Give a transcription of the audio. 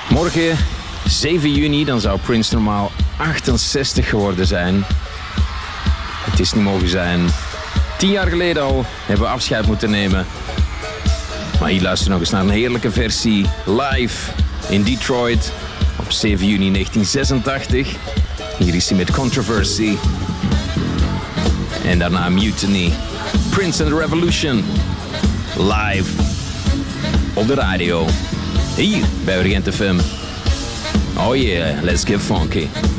Morgen, 7 juni, dan zou Prince normaal 68 geworden zijn. Het is niet mogen zijn. 10 jaar geleden al hebben we afscheid moeten nemen. Maar hier luister nog eens naar een heerlijke versie live in Detroit op 7 juni 1986. Hier is hij met Controversy. En daarna Mutiny. Prince and the Revolution. Live op de radio. Hier bij Urgent FM. Oh yeah, let's get funky.